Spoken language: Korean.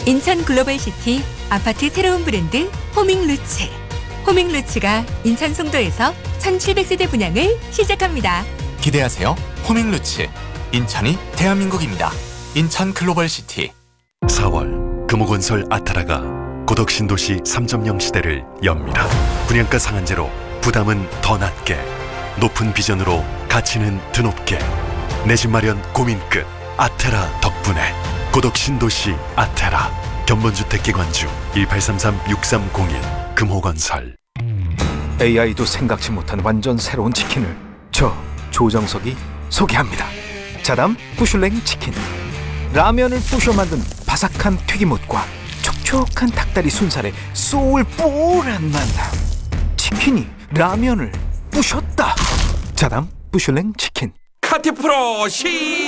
인천 글로벌시티 아파트 새로운 브랜드 호밍루츠. 호밍루츠가 인천 송도에서 1700세대 분양을 시작합니다. 기대하세요. 호밍루츠. 인천이 대한민국입니다. 인천 글로벌시티. 4월 금호건설 아타라가 고덕신도시 3.0 시대를 엽니다. 분양가 상한제로 부담은 더 낮게, 높은 비전으로 가치는 드높게, 내 집 마련 고민 끝 아테라 덕분에 고덕신도시 아테라. 견본주택기관주 1833-6301 금호건설. AI도 생각지 못한 완전 새로운 치킨을 저 조정석이 소개합니다. 자담 부슐랭 치킨. 라면을 부셔 만든 바삭한 튀김옷과 촉촉한 닭다리 순살의 소울뽀란 만남. 치킨이 라면을 부셨다. 자담 부슐랭 치킨. 카티프로 시